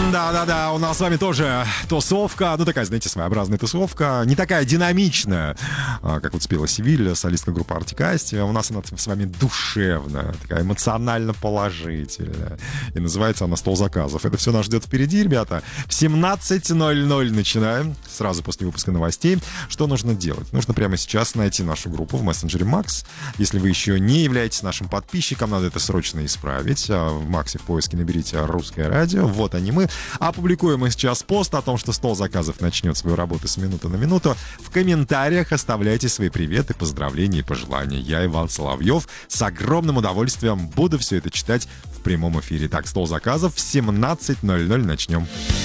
Да-да-да, у нас с вами тоже тусовка, ну такая, знаете, своеобразная тусовка, не такая динамичная, как вот спела Севиль, солистка группы Артикасти. У нас она с вами душевная, такая эмоционально положительная. И называется она «Стол заказов». Это все нас ждет впереди, ребята. В 17:00 начинаем, сразу после выпуска новостей. Что нужно делать? Нужно прямо сейчас найти нашу группу в мессенджере Макс. Если вы еще не являетесь нашим подписчиком, надо это срочно исправить. В Максе в поиске наберите «Русское радио». Вот они мы. Опубликуем мы сейчас пост о том, что стол заказов начнет свою работу с минуты на минуту. В комментариях оставляйте свои приветы, поздравления и пожелания. Я, Иван Соловьев, с огромным удовольствием буду все это читать в прямом эфире. Так, стол заказов в 17:00 начнем.